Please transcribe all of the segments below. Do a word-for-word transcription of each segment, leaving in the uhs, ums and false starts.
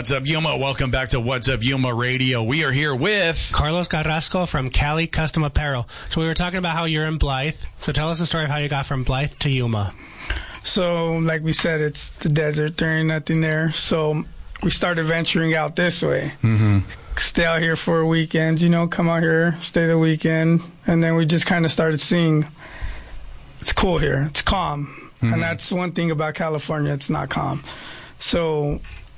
What's up, Yuma? Welcome back to What's Up, Yuma Radio. We are here with Carlos Carrasco from Cali Custom Apparel. So we were talking about how you're in Blythe. So tell us the story of how you got from Blythe to Yuma. So, like we said, it's the desert. There ain't nothing there. So we started venturing out this way. Mm-hmm. Stay out here for a weekend, you know, come out here, stay the weekend. And then we just kind of started seeing it's cool here. It's calm. Mm-hmm. And that's one thing about California. It's not calm. So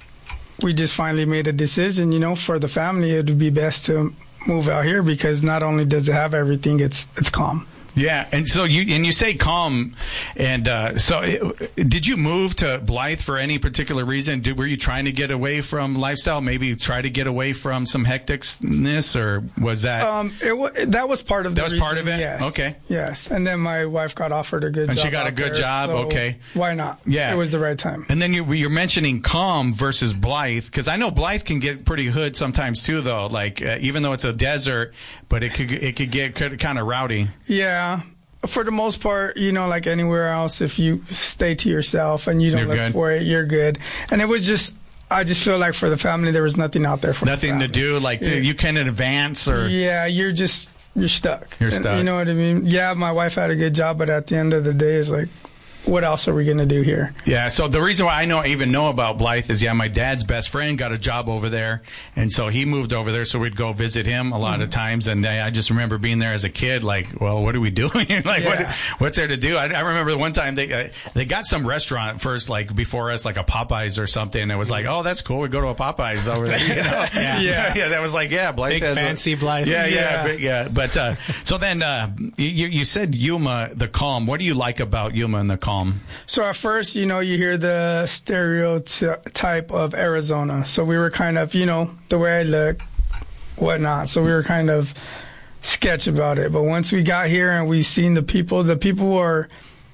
we just finally made a decision, you know, for the family, it would be best to move out here because not only does it have everything, it's it's calm. Yeah, and so you and you say calm, and uh, so it, did you move to Blythe for any particular reason? Did, were you trying to get away from lifestyle? Maybe try to get away from some hecticness, or was that? Um, it w- that was part of the that was reason, part of it. Yes. Okay. Yes, and then my wife got offered a good and job. she got a good there, job. so okay. Why not? Yeah, it was the right time. And then you, you're mentioning calm versus Blythe, because I know Blythe can get pretty hood sometimes too, though. Like uh, even though it's a desert, but it could it could get kind of rowdy. Yeah. For the most part, you know, like anywhere else, if you stay to yourself and you don't You're look good. for it, you're good. And it was just, I just feel like for the family, there was nothing out there for Nothing the to do, like yeah. to, you can advance or. Yeah, you're just, you're stuck. You're And stuck. you know what I mean? Yeah, my wife had a good job, but at the end of the day, it's like, what else are we going to do here? Yeah, so the reason why I know even know about Blythe is, yeah, my dad's best friend got a job over there, and so he moved over there, so we'd go visit him a lot mm-hmm. of times, and I just remember being there as a kid, like, well, what are we doing? like, yeah. what, what's there to do? I, I remember one time they uh, they got some restaurant first, like, before us, like a Popeyes or something, and it was like, oh, that's cool, we go to a Popeyes over there, you know? yeah. yeah, yeah, that was like, yeah, Blythe. Big has fancy a, Blythe. Yeah, yeah, Yeah. big, yeah. But, uh, so then, uh, you, you said Yuma, the calm. What do you like about Yuma and the calm? So at first, you know, you hear the stereotype of Arizona. So we were kind of, you know, the way I look, whatnot. So we were kind of sketch about it. But once we got here and we seen the people, the people are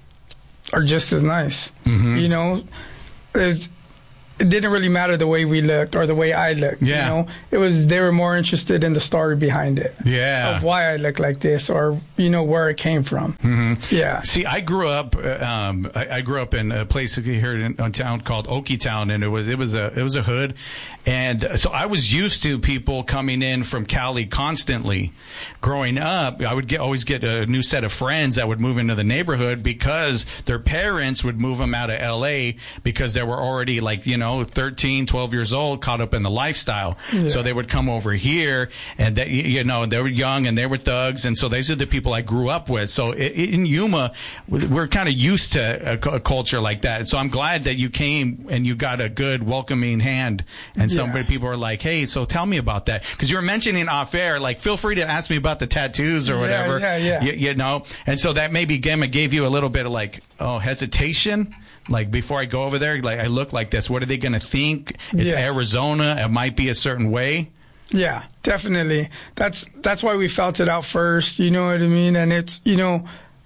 are just as nice. Mm-hmm. You know, it's, it didn't really matter the way we looked or the way I looked. Yeah. You know, it was they were more interested in the story behind it. Yeah. Of why I look like this, or you know where it came from. Mm-hmm. Yeah. See, I grew up. Um, I, I grew up in a place here in a town called Okie Town, and it was it was a it was a hood, and so I was used to people coming in from Cali constantly. Growing up, I would get always get a new set of friends that would move into the neighborhood because their parents would move them out of L A because they were already like you know thirteen, twelve years old, caught up in the lifestyle. Yeah. So they would come over here, and they, you know they were young and they were thugs, and so these are the people I grew up with. So in Yuma, we're kind of used to a, a culture like that. So I'm glad that you came and you got a good welcoming hand, and some yeah. people are like, hey, so tell me about that, because you were mentioning off air, like feel free to ask me about the tattoos or yeah, whatever. Yeah, yeah. You, you know, and so that maybe Gemma gave you a little bit of like, oh, hesitation. Like, before I go over there, like, I look like this. What are they going to think? It's yeah. Arizona. It might be a certain way. Yeah, definitely. That's that's why we felt it out first. You know what I mean? And it's, you know,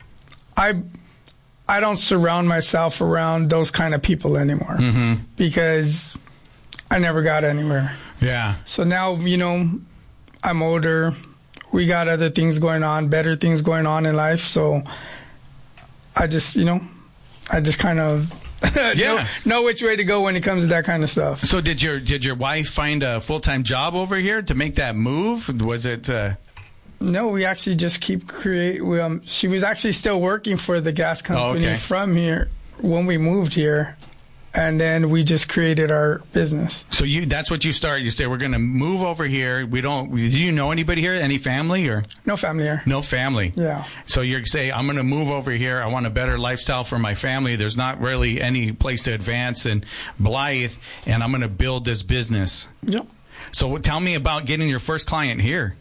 I I don't surround myself around those kind of people anymore mm-hmm. because I never got anywhere. Yeah. So now, you know, I'm older. We got other things going on, better things going on in life. So I just, you know, I just kind of yeah. know, know which way to go when it comes to that kind of stuff. So did your did your wife find a full-time job over here to make that move? Was it... Uh... No, we actually just keep create. We, um, she was actually still working for the gas company oh, okay. from here when we moved here. And then we just created our business. So you that's what you started. You say, we're going to move over here. We don't, do you know anybody here? Any family or? No family here. No family. Yeah. So you say, I'm going to move over here. I want a better lifestyle for my family. There's not really any place to advance in Blythe, and I'm going to build this business. Yep. So tell me about getting your first client here.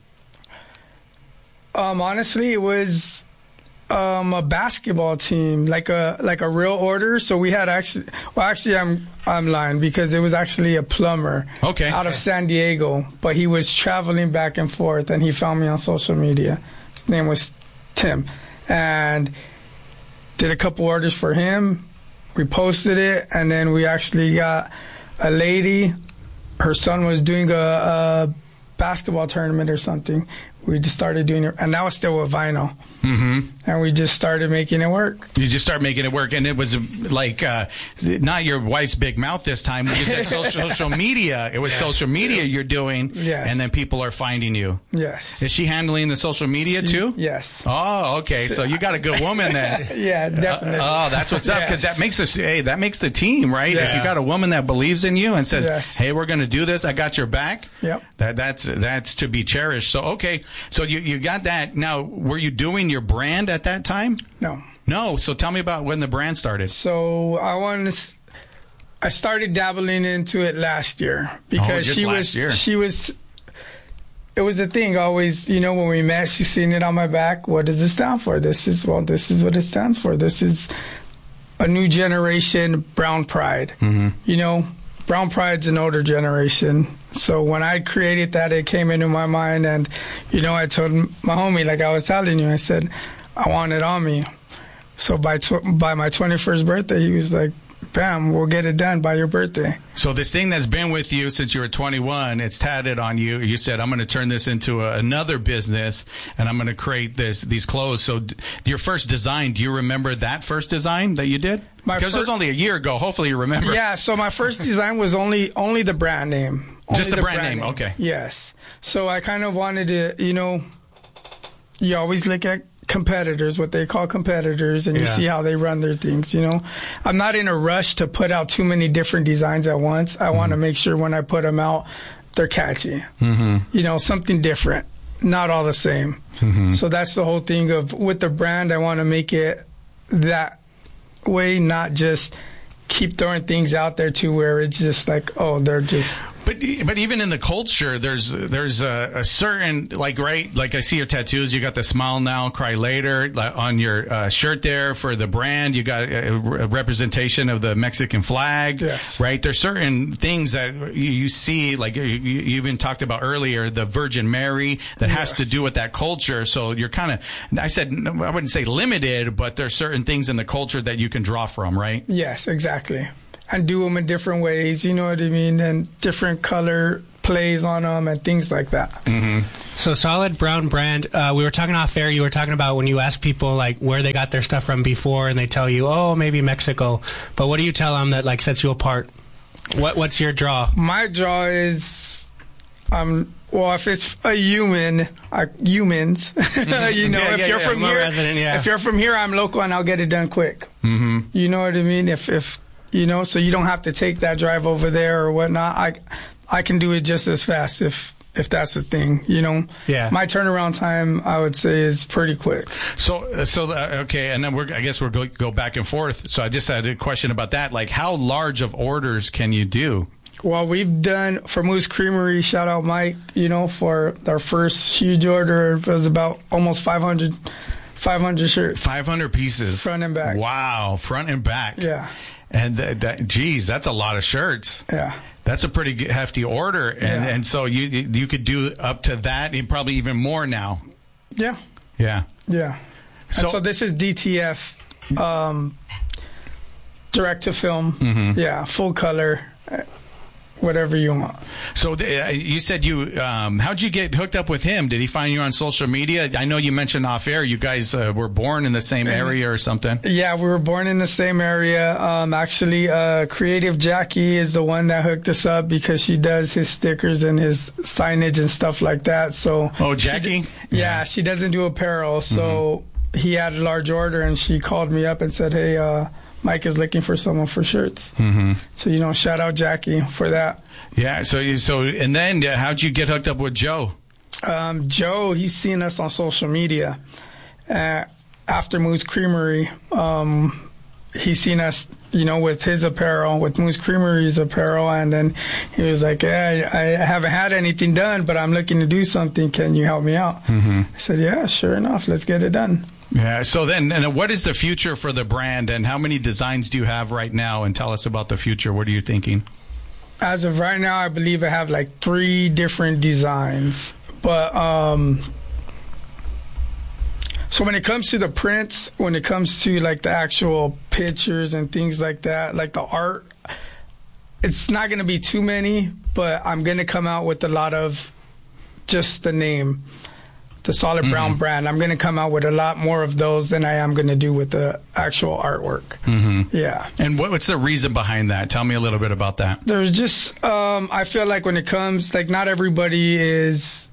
Um, honestly, it was... Um, a basketball team, like a like a real order. So we had actually, well, actually, I'm I'm lying because it was actually a plumber, okay, out okay. of San Diego, but he was traveling back and forth, and he found me on social media. His name was Tim, and did a couple orders for him. We posted it, and then we actually got a lady. Her son was doing a, a basketball tournament or something. we just started doing it, and that was still with vinyl. Mm-hmm. And we just started making it work. You just started making it work, and it was like uh, not your wife's big mouth this time. You said social, social media. It was yeah. social media you're doing, yes. and then people are finding you. Yes. Is she handling the social media she, too? Yes. Oh, okay. So you got a good woman then. Yeah, definitely. Uh, oh, that's what's up, because yes. that makes us. Hey, that makes the team, right? Yeah. If you got a woman that believes in you and says, yes. "Hey, we're going to do this. I got your back." Yep. That that's that's to be cherished. So okay. So you you got that. Now, were you doing your brand at that time? No. No. So tell me about when the brand started. So I wanted to, I started dabbling into it last year because oh, just she last was year. she was it was a thing always, you know, when we met, she's seen it on my back. What does it stand for? This is well, this is what it stands for. This is a new generation brown pride. Mm-hmm. You know, brown pride's an older generation. So when I created that, it came into my mind, and you know, I told my homie, like I was telling you, I said, I want it on me. So by tw- by my twenty-first birthday, he was like, bam, we'll get it done by your birthday. So this thing that's been with you since you were twenty-one, it's tatted on you. You said, I'm going to turn this into a, another business, and I'm going to create this these clothes. So d- your first design, do you remember that first design that you did? My because fir- it was only a year ago. Hopefully you remember. Yeah, so my first design was only only the brand name. Only Just the, the brand, brand name. name, okay. Yes. So I kind of wanted to, you know, you always look at competitors, what they call competitors, and you yeah. see how they run their things, you know. I'm not in a rush to put out too many different designs at once. I mm-hmm. want to make sure when I put them out, they're catchy. Mm-hmm. You know, something different, not all the same. Mm-hmm. So that's the whole thing of, with the brand, I want to make it that way, not just keep throwing things out there to where it's just like, oh, they're just... But but even in the culture, there's there's a, a certain, like, right, like I see your tattoos. You got the smile now, cry later like on your uh, shirt there for the brand. You got a, a representation of the Mexican flag, yes. right? There's certain things that you, you see, like you, you even talked about earlier, the Virgin Mary, that yes. has to do with that culture. So you're kind of, I said, I wouldn't say limited, but there's certain things in the culture that you can draw from, right? Yes, exactly. And do them in different ways, you know what I mean, and different color plays on them and things like that. Mm-hmm. So Solid Brown brand, uh, we were talking off air, you were talking about when you ask people like where they got their stuff from before, and they tell you, oh, maybe Mexico. But what do you tell them that like sets you apart? What What's your draw? My draw is, um, well, if it's a human, uh, humans, you know, yeah, if yeah, you're yeah, from here, resident, yeah. if you're from here, I'm local and I'll get it done quick. Mm-hmm. You know what I mean? If if You know, so you don't have to take that drive over there or whatnot. I, I can do it just as fast if if that's the thing. You know, yeah. My turnaround time, I would say, is pretty quick. So, so uh, okay, and then we're I guess we'll go go back and forth. So I just had a question about that. Like, how large of orders can you do? Well, we've done for Moose Creamery. Shout out Mike. You know, for our first huge order, it was about almost five hundred, five hundred shirts. five hundred pieces, front and back. Wow, front and back. Yeah. And that, that, geez, that's a lot of shirts. Yeah, that's a pretty hefty order, and yeah. and so you you could do up to that, and probably even more now. Yeah, yeah, yeah. So, so this is D T F, um, direct to film. Mm-hmm. Yeah, full color. Whatever you want. So uh, you said you, um, how'd you get hooked up with him? Did he find you on social media? I know you mentioned off air you guys uh, were born in the same area or something. Yeah, we were born in the same area. Um, actually, uh, Creative Jackie is the one that hooked us up because she does his stickers and his signage and stuff like that. So oh, Jackie? She, yeah, yeah, she doesn't do apparel. So mm-hmm. he had a large order and she called me up and said, hey, uh, Mike is looking for someone for shirts. Mm-hmm. So, you know, shout out Jackie for that. Yeah. So, you, so, and then uh, how'd you get hooked up with Joe? Um, Joe, he's seen us on social media. Uh, after Moose Creamery, um, he's seen us, you know, with his apparel, with Moose Creamery's apparel. And then he was like, hey, I, I haven't had anything done, but I'm looking to do something. Can you help me out? Mm-hmm. I said, yeah, sure enough. Let's get it done. Yeah. So then, and what is the future for the brand, and how many designs do you have right now? And tell us about the future. What are you thinking? As of right now, I believe I have like three different designs. But um, so when it comes to the prints, when it comes to like the actual pictures and things like that, like the art, it's not going to be too many, but I'm going to come out with a lot of just the name. the Solid Brown Mm-hmm. brand. I'm going to come out with a lot more of those than I am going to do with the actual artwork. Mm-hmm. Yeah. And what, what's the reason behind that? Tell me a little bit about that. There's just, um, I feel like when it comes, like not everybody is,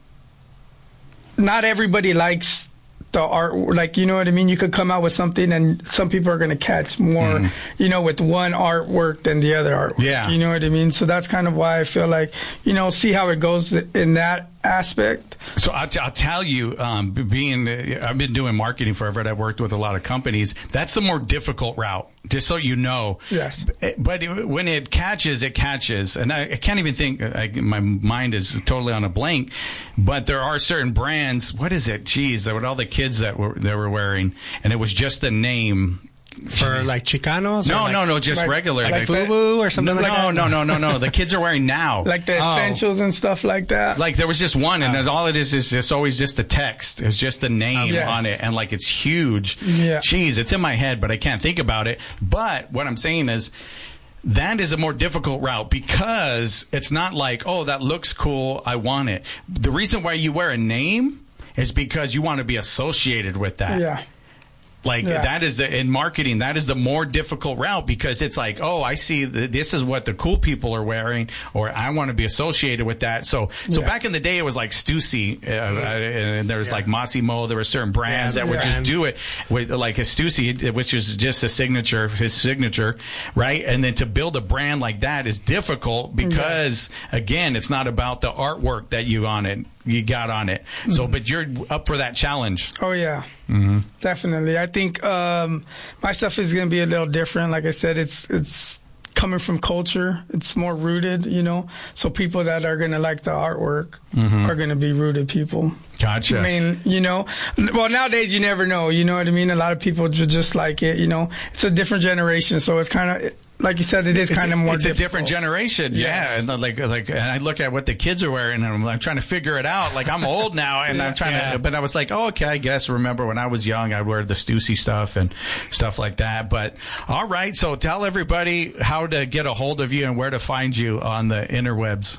not everybody likes the art, like, you know what I mean? You could come out with something and some people are going to catch more, Mm. you know, with one artwork than the other artwork. Yeah. You know what I mean? So that's kind of why I feel like, you know, see how it goes in that aspect. So I'll, t- I'll tell you, um, being, uh, I've been doing marketing forever and I've worked with a lot of companies. That's the more difficult route, just so you know. Yes. But, but it, when it catches, it catches. And I, I can't even think, I, my mind is totally on a blank, but there are certain brands. What is it? Geez, there were all the kids that were, that were wearing, and it was just the name. For like Chicanos? No, or like, no, no, just like- regular. Like, Like that- FUBU or something no, like that? no, no, no, no. The kids are wearing now. Like the Oh. essentials and stuff like that. Like there was just one, and all it is is just always just the text. It's just the name Yes. on it, and like it's huge. Yeah. Jeez, it's in my head, but I can't think about it. But what I'm saying is, that is a more difficult route because it's not like, oh, that looks cool, I want it. The reason why you wear a name is because you want to be associated with that. Yeah. Like Yeah. that is the in marketing, that is the more difficult route because it's like, oh, I see th- this is what the cool people are wearing, or I want to be associated with that. So, so Yeah. back in the day, it was like Stussy, uh, and there was like Massimo. There were certain brands Yeah, that would just brands. do it with like a Stussy, which is just a signature, his signature, right? And then to build a brand like that is difficult because again, it's not about the artwork that you on it, you got on it. So, but you're up for that challenge. Oh yeah, Mm-hmm. definitely. I think um, my stuff is going to be a little different. Like I said, it's it's coming from culture. It's more rooted, you know. So people that are going to like the artwork Mm-hmm. are going to be rooted people. Gotcha. I mean, you know, well nowadays you never know. You know what I mean? A lot of people ju- just like it. You know, it's a different generation, so it's kind of. Like you said, it is It's, kind of more it's a difficult. different generation, yeah. Yes. And uh, like, like, and I look at what the kids are wearing, and I'm, I'm trying to figure it out. Like, I'm old now, and I'm trying Yeah. to. But I was like, oh, okay, I guess. Remember when I was young, I'd wear the Stussy stuff and stuff like that. But all right, so tell everybody how to get a hold of you and where to find you on the interwebs.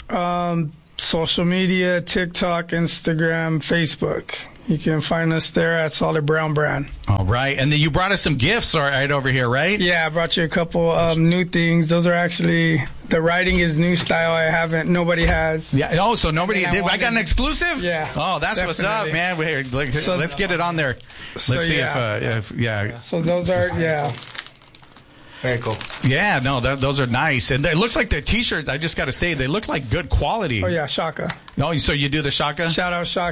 Um, social media, TikTok, Instagram, Facebook. You can find us there at Solid Brown Brand. All right, and then you brought us some gifts right over here, right? Yeah, I brought you a couple um, new things. Those are actually, the writing is new style. I haven't, nobody has. Yeah. Oh, so nobody. And I Did, I got an wanted- exclusive. Yeah, Oh, that's what's up, definitely. man. We're, like, So- let's get it on there. So, Let's see yeah. if, uh, if, yeah. So those are, yeah. Very cool. Yeah, no, th- those are nice, and it looks like the T-shirts. I just got to say, they look like good quality. Oh yeah, Shaka. Oh, so you do the shaka? Shout out Shaka.